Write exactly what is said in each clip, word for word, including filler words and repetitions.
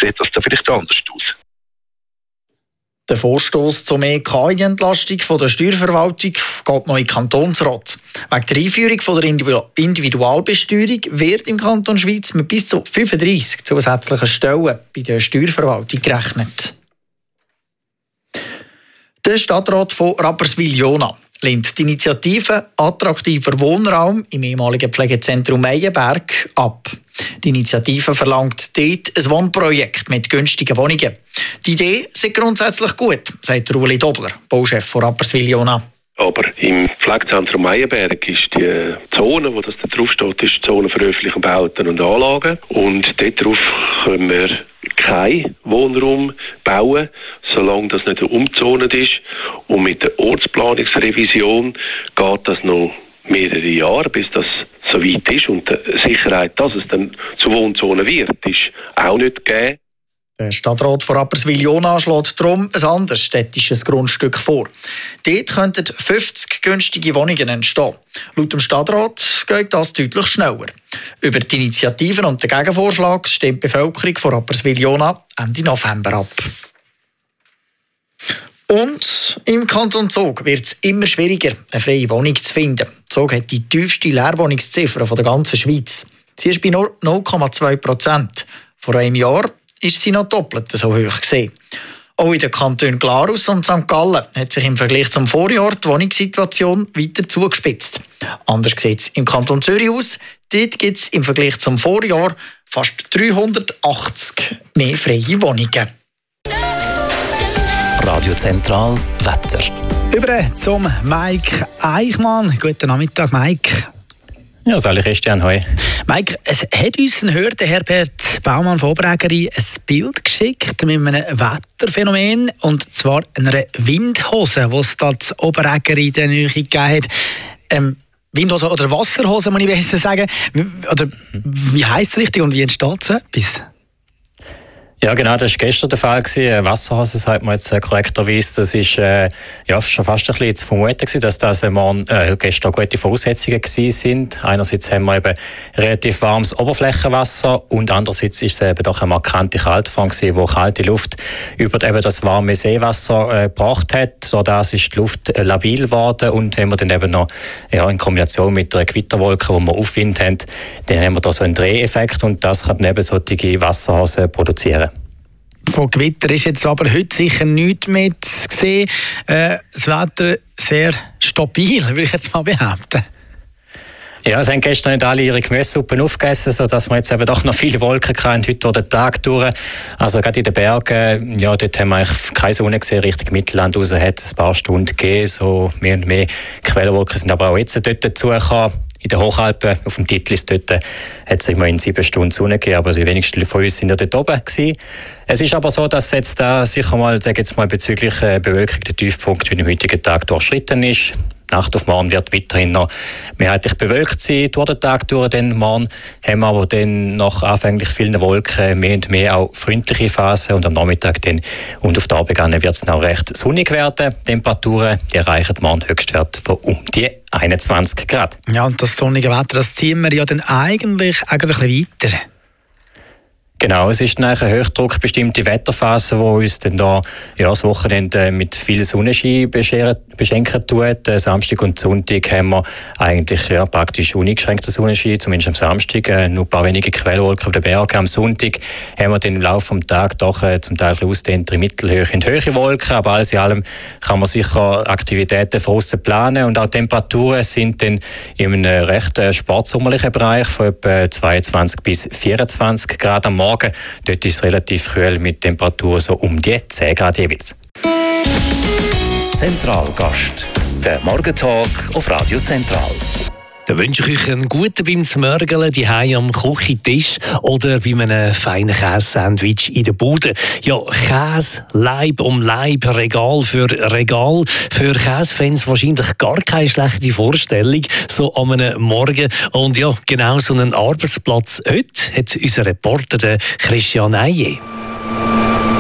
sieht das dann vielleicht anders aus. Der Vorstoss zur mehr K I-Entlastung der Steuerverwaltung geht noch in den Kantonsrat. Wegen der Einführung von der Individualbesteuerung wird im Kanton Schweiz mit bis zu fünfunddreissig zusätzlichen Stellen bei der Steuerverwaltung gerechnet. Der Stadtrat von Rapperswil-Jona lehnt die Initiative «Attraktiver Wohnraum» im ehemaligen Pflegezentrum Meienberg ab. Die Initiative verlangt dort ein Wohnprojekt mit günstigen Wohnungen. Die Idee ist grundsätzlich gut, sagt Ueli Dobler, Bauchef von Rapperswil-Jona. Aber im Pflegezentrum Meienberg ist die Zone, wo das da drauf steht, ist die Zone für öffentliche Bauten und Anlagen. Und dort drauf können wir keinen Wohnraum bauen, solange das nicht umgezont ist. Und mit der Ortsplanungsrevision geht das noch mehrere Jahre, bis das so weit ist. Und die Sicherheit, dass es dann zu Wohnzonen wird, ist auch nicht gegeben. Der Stadtrat von Rapperswil-Jona schlägt darum ein anderes städtisches Grundstück vor. Dort könnten fünfzig günstige Wohnungen entstehen. Laut dem Stadtrat geht das deutlich schneller. Über die Initiativen und den Gegenvorschlag stimmt die Bevölkerung von Rapperswil-Jona Ende November ab. Und im Kanton Zug wird es immer schwieriger, eine freie Wohnung zu finden. Zug hat die tiefste Leerwohnungsziffer der ganzen Schweiz. Sie ist bei nur null Komma zwei Prozent. Vor einem Jahr ist sie noch doppelt so hoch gewesen. Auch in den Kantonen Glarus und Sankt Gallen hat sich im Vergleich zum Vorjahr die Wohnungssituation weiter zugespitzt. Anders sieht es im Kanton Zürich aus. Dort gibt es im Vergleich zum Vorjahr fast dreihundertachtzig mehr freie Wohnungen. Radio Zentral Wetter. Über zum Mike Eichmann. Guten Nachmittag, Mike. Ja, sali Christian, hoi. Mike, es hat uns ein Hörer, der Herbert Baumann von Oberägeri, ein Bild geschickt mit einem Wetterphänomen, und zwar einer Windhose, die es da zu Oberägeri in der Nähe gegeben hat. Ähm, Windhose oder Wasserhose, muss ich besser sagen. Oder wie heisst es richtig und wie entsteht so etwas? Ja, genau, das war gestern der Fall. Wasserhose, sagt man jetzt korrekterweise. Das war äh, ja, schon fast ein bisschen zu vermuten, dass das morgen, äh, gestern gute Voraussetzungen waren. Einerseits haben wir eben relativ warmes Oberflächenwasser und andererseits ist es eben doch eine markante Kaltfront, die kalte Luft über eben das warme Seewasser äh, gebracht hat. So das ist die Luft äh, labil geworden, und wenn wir dann eben noch ja, in Kombination mit der Gewitterwolke, wo wir Aufwind haben, dann haben wir da so einen Dreheffekt, und das kann dann eben solche Wasserhose produzieren. Von Gewitter ist jetzt aber heute sicher nichts mehr zu sehen. Äh, das Wetter sehr stabil, würde ich jetzt mal behaupten. Ja, es haben gestern nicht alle ihre Gemüsesuppen aufgegessen, sodass wir jetzt eben doch noch viele Wolken hatten, heute durch den Tag durch. Also gerade in den Bergen, ja, dort haben wir eigentlich keine Sonne gesehen, Richtung Mittelland raus hat es ein paar Stunden gegeben, so mehr und mehr Quellwolken sind aber auch jetzt dort dazugekommen. In den Hochalpen, auf dem Titlis, dort hat es immer in sieben Stunden Sonne gegeben, aber die wenigsten von uns sind ja dort oben gewesen. Es ist aber so, dass jetzt da sicher mal, sage jetzt mal, bezüglich äh, Bewölkung der Tiefpunkt wie am heutigen Tag durchschritten ist. Nacht auf morgen wird weiterhin noch mehrheitlich bewölkt sein, durch den Tag durch. Dann morgen haben wir aber dann nach anfänglich vielen Wolken mehr und mehr auch freundliche Phasen, und am Nachmittag dann und auf der Abend wird es noch recht sonnig werden. Temperaturen die erreichen morgen Höchstwert von um die einundzwanzig Grad. Ja, und das sonnige Wetter, das ziehen wir ja dann eigentlich, eigentlich ein bisschen weiter. Genau, es ist eine hochdruckbestimmte Wetterphase, die uns dann da, ja, das Wochenende mit viel Sonnenschein beschenken tut. Samstag und Sonntag haben wir eigentlich ja, praktisch uneingeschränkten Sonnenschein, zumindest am Samstag. Äh, nur ein paar wenige Quellwolken auf den Bergen. Am Sonntag haben wir dann im Laufe des Tages doch äh, zum Teil ausdehntere Mittelhöhe und höhere Wolken. Aber alles in allem kann man sicher Aktivitäten von aussen planen. Und auch Temperaturen sind dann in einem recht äh, sportsommerlichen Bereich von etwa zweiundzwanzig bis vierundzwanzig Grad am Morgen. Dort ist es relativ kühl mit Temperaturen so um die zehn Grad jeweils. Zentralgast, der Morgentalk auf Radio Zentral. Da wünsche ich euch einen guten beim Zmörgeln die Hause am Küchentisch oder bei einem feinen Käse-Sandwich in der Bude. Ja, Käse, Leib um Leib, Regal für Regal. Für Käsefans wahrscheinlich gar keine schlechte Vorstellung, so an einem Morgen. Und ja, genau so einen Arbeitsplatz heute hat unser Reporter, der Christian Eije. Als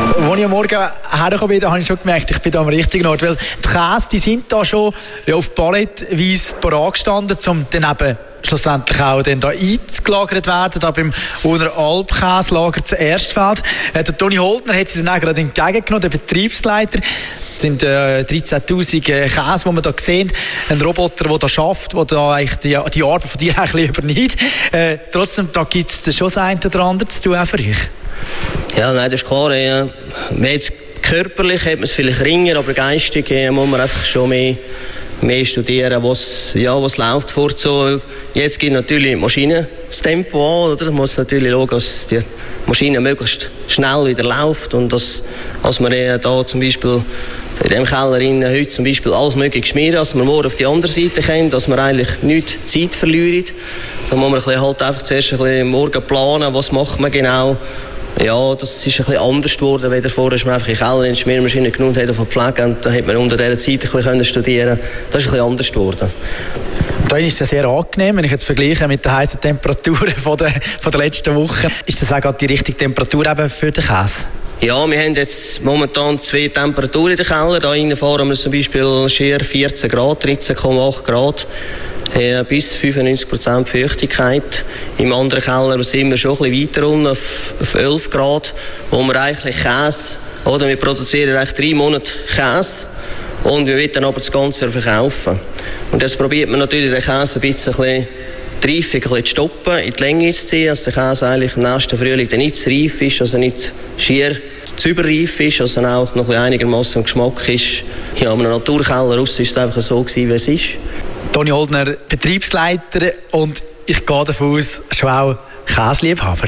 ich am Morgen hergekommen bin, habe ich schon gemerkt, ich bin da am richtigen Ort. Weil die Käse, die sind da schon ja, auf Palettweise parat gestanden, um dann eben schlussendlich auch dann da eingelagert werden, da beim Uner Alpkäslager zu Erstfeld. Äh, der Toni Holtner hat sie dann auch gerade entgegengenommen, der Betriebsleiter. Das sind äh, dreizehntausend äh, Käse, die wir hier sehen. Ein Roboter, der da schafft, der da eigentlich die, die Arbeit von dir ein bisschen übernimmt. Äh, trotzdem, da gibt es schon das eine oder andere zu tun, auch für euch. Ja, nein, das ist klar. Ja. Jetzt körperlich hat man es vielleicht ringer, aber geistig äh, muss man einfach schon mehr mehr studieren, was, ja, was läuft vor so. Jetzt gibt natürlich die Maschine das Tempo an, oder? Man muss natürlich schauen, dass die Maschine möglichst schnell wieder läuft und dass, als wir äh, da zum Beispiel in dem Keller in, heute zum Beispiel alles mögliche schmieren, dass wir morgen auf die andere Seite kommen, dass wir eigentlich nicht Zeit verlieren. Da muss man ein bisschen halt einfach zuerst ein bisschen morgen planen, was macht man genau. Ja, das ist ein bisschen anders geworden, weil vorher ist man einfach in den Keller in die Schmiermaschine genommen hat, auf Pflege, und dann hat man unter dieser Zeit ein bisschen studieren. Das ist ein bisschen anders geworden. Da ist es sehr angenehm, wenn ich jetzt vergleiche mit den heißen Temperaturen von der, von der letzten Woche. Ist das auch gerade die richtige Temperatur eben für den Käse? Ja, wir haben jetzt momentan zwei Temperaturen in den Keller. Da rein fahren wir zum Beispiel schier vierzehn Grad, dreizehn Komma acht Grad. Äh, bis fünfundneunzig Prozent Feuchtigkeit. Im anderen Keller sind wir schon ein bisschen weiter unten, auf, auf elf Grad, wo wir eigentlich Käse, oder wir produzieren eigentlich drei Monate Käse und wir wollen dann aber das Ganze verkaufen. Und jetzt probiert man natürlich den Käse ein bisschen, ein bisschen die Reife ein bisschen zu stoppen, in die Länge zu ziehen, dass der Käse eigentlich im nächsten Frühling dann nicht zu reif ist, also nicht schier zu überreif ist, also auch noch einigermaßen im Geschmack ist. Ja, in einem Naturkeller raus ist es einfach so gewesen, wie es ist. Toni Holtner, Betriebsleiter, und ich gehe davon aus, schon auch Käseliebhaber.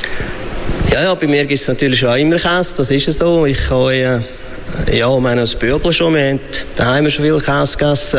Ja, ja, bei mir gibt es natürlich schon immer Käse, das ist so. Ich habe äh, ja, meine, als Böbel schon, wir haben daheim schon viel Käse gegessen.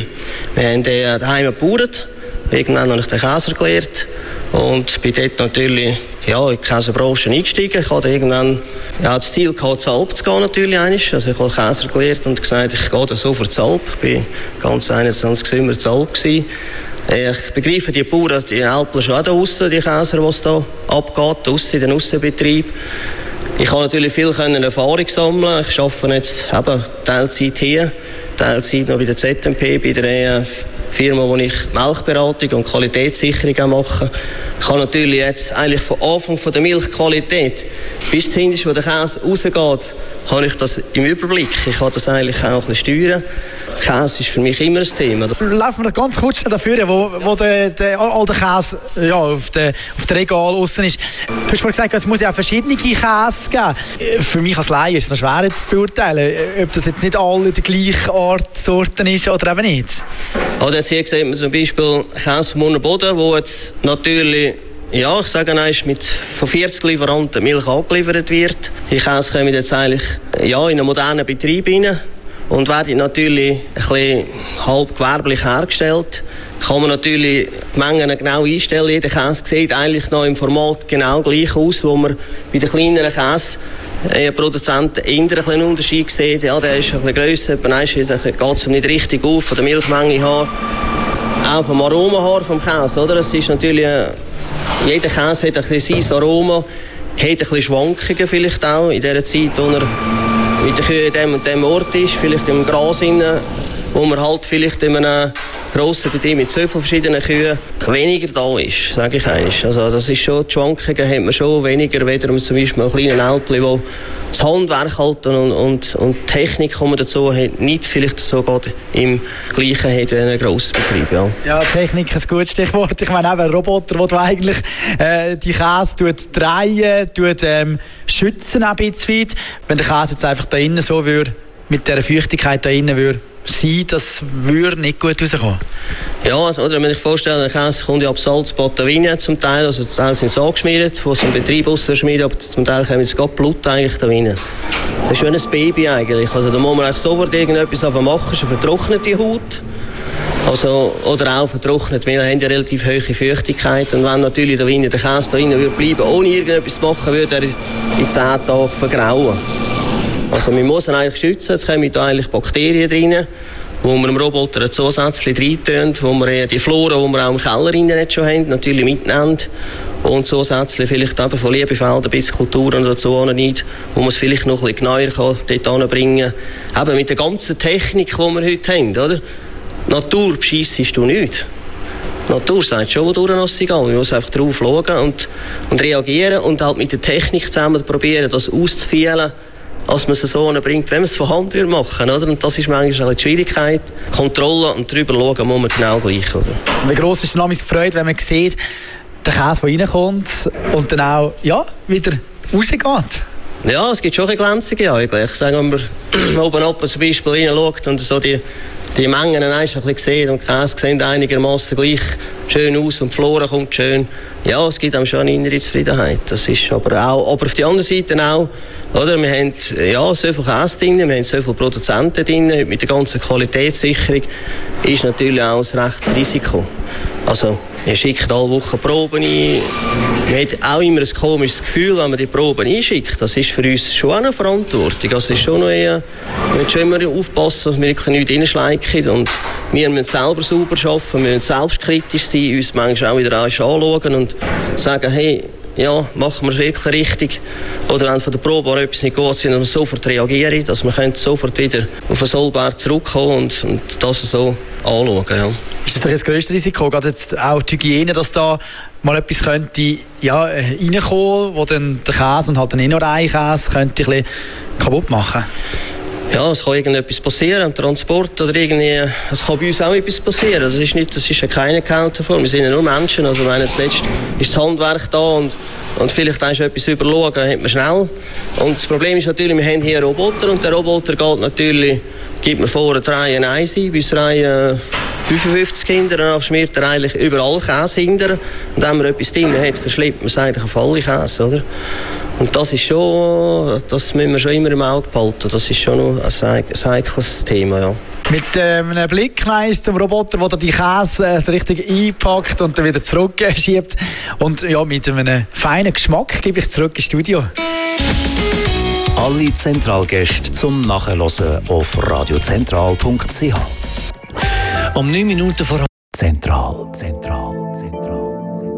Wir haben äh, daheim gebaut, irgendwann habe ich den Käse gelernt und bin dort natürlich ja, in die Käsebranche eingestiegen. Ich hatte irgendwann ja, das Ziel gehabt, zur Alp zu gehen natürlich. Also ich habe Käser gelernt und gesagt, ich gehe da so für die Alp. Ich war ganz einundzwanzig Sommer zur Alp gewesen. Ich begreife die Bauern, die Alpen schon auch da draussen, die Käser, die es da abgeht, draussen in den Aussenbetrieb. Ich kann natürlich viel Erfahrung sammeln. Ich arbeite jetzt eben Teilzeit hier, Teilzeit noch bei der Z M P, bei der Firma, wo ich Milchberatung und Qualitätssicherung mache. Ich kann natürlich jetzt eigentlich von Anfang von der Milchqualität bis zum wo der Käse rausgeht, habe ich das im Überblick. Ich kann das eigentlich auch ein bisschen steuern. Käse ist für mich immer ein Thema. Laufen wir ganz kurz dafür, wo, wo der, der, all der Käse ja, auf dem auf der Regal aussen ist. Du hast vorhin gesagt, es muss ja auch verschiedene Käse geben. Für mich als Laie ist es noch schwer jetzt zu beurteilen, ob das jetzt nicht alle der gleichen Art Sorten ist oder eben nicht. Also jetzt hier sieht man zum Beispiel Käse vom Unterboden, wo jetzt natürlich, ja, ich sage einmal, mit von vierzig Lieferanten Milch angeliefert wird. Die Käse kommen jetzt eigentlich ja, in einen modernen Betrieb rein und werden natürlich ein bisschen halb gewerblich hergestellt. Kann man natürlich die Mengen genau einstellen. Jeder Käse sieht eigentlich noch im Format genau gleich aus, wo man bei den kleineren Käse Äh, Produzenten eher einen Unterschied sieht. Ja, der ist ein bisschen grösser, da geht es nicht richtig auf, von der Milchmenge her. Auch vom Aroma her vom Käse. Oder? Es ist natürlich, äh, jeder Käse hat ein bisschen sein Aroma, hat ein bisschen Schwankungen vielleicht auch in der Zeit, wo er mit der Kühe in dem und dem Ort ist, vielleicht im Gras innen, wo man halt vielleicht in einem grossen Betrieb mit so vielen verschiedenen Kühen weniger da ist, sage ich eigentlich. Also das ist schon, die Schwankungen hat man schon weniger, weder um zum Beispiel einen kleinen Alpli, wo das Handwerk halt und, und, und die Technik, die man dazu hat, nicht vielleicht so gerade im Gleichen hat wie ein grosser Betrieb. Ja. Ja, Technik ist ein gutes Stichwort. Ich meine, eben ein Roboter, der eigentlich äh, die Käse tut drehen, tut ähm, schützen ein bisschen. Wenn der Käse jetzt einfach da innen so würde, mit dieser Feuchtigkeit da innen würde sein, das würde nicht gut rauskommen. Ja, oder wenn ich vorstelle, der Käse kommt ja ab Salzbad zum Teil, also zum Teil sind sie angeschmiert, wo sie im Betrieb ausschmieren, aber zum Teil kommt jetzt gerade Blut eigentlich da rein. Das ist wie ein Baby eigentlich, also da muss man eigentlich sofort irgendetwas machen, schon vertrocknete Haut. Also, oder auch vertrocknet, wir haben ja relativ hohe Feuchtigkeit und wenn natürlich der, der Käse da rein würde bleiben, ohne irgendetwas zu machen, würde er in zehn Tagen vergrauen. Also man muss ihn eigentlich schützen, es kommen da eigentlich Bakterien drin, wo wir im Roboter zusätzlich reintun, wo wir die Flora, die wir auch im Keller rein schon haben, natürlich mitnehmen. Und zusätzlich vielleicht eben von Liebefelden bis Kulturen dazu nicht, wo man es vielleicht noch ein bisschen genauer kann, dort anbringen kann. Eben mit der ganzen Technik, die wir heute haben, oder? Natur bescheissest du nicht. Die Natur sagt schon, wo durch ist egal. Man muss einfach drauf schauen und, und reagieren und halt mit der Technik zusammen probieren, das auszufühlen, als man es so bringt, wenn man es von Hand machen würde. Und das ist manchmal die Schwierigkeit. Kontrolle und drüber schauen muss man genau gleich. Oder? Wie gross ist dann die Freude, wenn man sieht, der Käse, der reinkommt und dann auch ja, wieder rausgeht? Ja, es gibt schon ein Glänzungen. Eigentlich. Sagen, wenn man oben ab zum Beispiel reinschaut und so die Die Mengen ein bisschen sehen und die Käse sehen einigermaßen gleich schön aus und die Flora kommt schön. Ja, es gibt einem schon eine innere Zufriedenheit. Das ist aber auch, aber auf der anderen Seite auch, oder? Wir haben ja, so viel Käse drin, wir haben so viele Produzenten drin. Mit der ganzen Qualitätssicherung ist natürlich auch ein rechtes Risiko. Also, ihr schickt alle Wochen Proben ein. Man hat auch immer ein komisches Gefühl, wenn man die Proben einschickt. Das ist für uns schon auch eine Verantwortung. Also ist schon noch eher, wir müssen schon immer aufpassen, dass wir wirklich nichts reinschleichen. Und wir müssen selber sauber arbeiten, wir müssen selbstkritisch sein, uns manchmal auch wieder anschauen und sagen, hey, ja, machen wir es wirklich richtig. Oder wenn von der Probe etwas nicht geht, sind wir sofort reagieren, dass wir sofort wieder auf den Sollberg zurückkommen und, und das so anschauen. Ja. Ist das das grösste Risiko, gerade jetzt auch die Hygiene, dass da mal etwas könnte ja, reinkommen, wo dann der Käse und halt den Innereikäse könnte ein bisschen kaputt machen? Ja, es kann irgendetwas passieren am Transport oder irgendwie, es kann bei uns auch etwas passieren. Das ist nicht, das ist ja keine Account davon. Wir sind ja nur Menschen. Also wenn jetzt letzt ist das Handwerk da und, und vielleicht ist etwas überschauen, hat man schnell. Und das Problem ist natürlich, wir haben hier einen Roboter und der Roboter geht natürlich, gibt mir vor, eine Reihe eins ein, bis Reihe fünfundfünfzig hinter, danach schmiert er eigentlich überall Käse hinter. Und wenn man etwas drin hat, verschleppt man es eigentlich auf alle Käse, oder? Und das ist schon, das müssen wir schon immer im Auge behalten. Das ist schon noch ein heikles Thema, ja. Mit äh, einem Blick zum Roboter, der die Käse äh, richtig einpackt und dann wieder zurückschiebt. Und ja, mit einem feinen Geschmack gebe ich zurück ins Studio. Alle Zentralgäste zum Nachhören auf radiozentral punkt c h. Um neun Minuten vor Zentral, Zentral, Zentral.